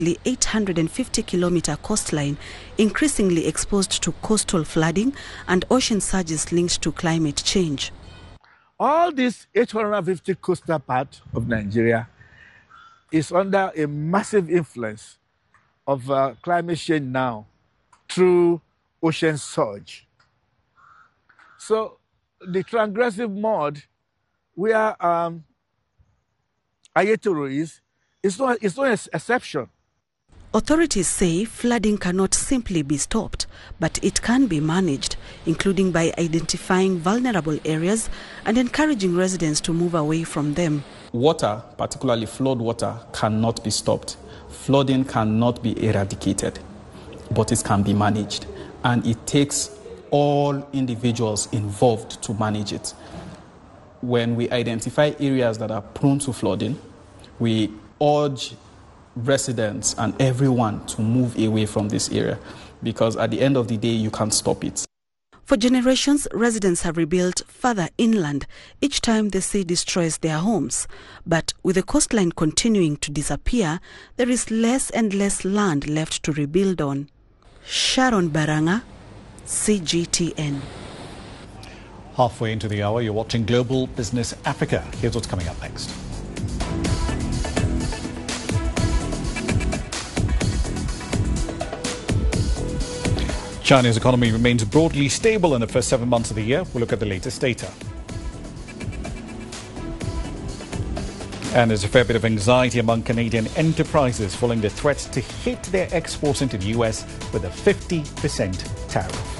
The 850-kilometer coastline increasingly exposed to coastal flooding and ocean surges linked to climate change. All this 850 coastal part of Nigeria is under a massive influence of climate change now through ocean surge. So the transgressive mud where Ayetoro is no exception. Authorities say flooding cannot simply be stopped, but it can be managed, including by identifying vulnerable areas and encouraging residents to move away from them. Water, particularly flood water, cannot be stopped. Flooding cannot be eradicated, but it can be managed. And it takes all individuals involved to manage it. When we identify areas that are prone to flooding, we urge residents and everyone to move away from this area, because at the end of the day, you can't stop it. For generations, residents have rebuilt further inland each time the sea destroys their homes. But with the coastline continuing to disappear, there is less and less land left to rebuild on. Sharon Baranga, CGTN. Halfway into the hour, you're watching Global Business Africa. Here's what's coming up next. China's economy remains broadly stable in the first 7 months of the year. We'll look at the latest data. And there's a fair bit of anxiety among Canadian enterprises following the threat to hit their exports into the US with a 50% tariff.